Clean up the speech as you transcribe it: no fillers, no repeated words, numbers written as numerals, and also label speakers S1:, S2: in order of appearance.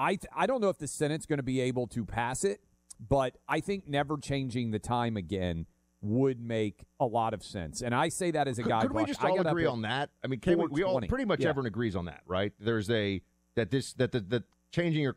S1: I don't know if the Senate's going to be able to pass it, but I think never changing the time again would make a lot of sense. And I say that as a guy.
S2: Could we just all agree on that? I mean, we all pretty much everyone agrees on that, right? There's that changing your